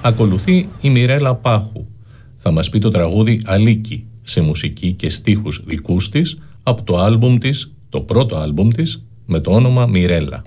Ακολουθεί η Μιρέλα Πάχου. Θα μας πει το τραγούδι «Αλίκη» σε μουσική και στίχους δικούς της από το άλμπουμ της, το πρώτο άλμπουμ της με το όνομα Μιρέλα.